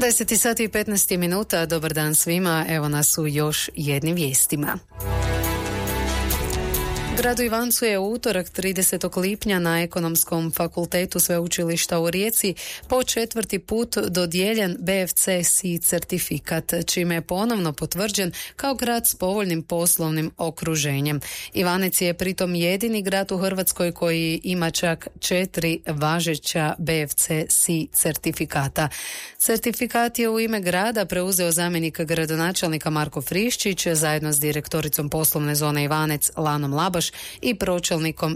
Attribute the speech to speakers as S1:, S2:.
S1: 10 sati i 15 minuta, dobar dan svima, evo nas u još jednim vijestima. Gradu Ivancu je u utorak 30. lipnja na Ekonomskom fakultetu Sveučilišta u Rijeci po 4. put dodijeljen BFC-C certifikat, čime je ponovno potvrđen kao grad s povoljnim poslovnim okruženjem. Ivanec je pritom jedini grad u Hrvatskoj koji ima čak 4 važeća BFC-C certifikata. Certifikat je u ime grada preuzeo zamjenik gradonačelnika Marko Friščić zajedno s direktoricom poslovne zone Ivanec Lanom Labaš i pročelnikom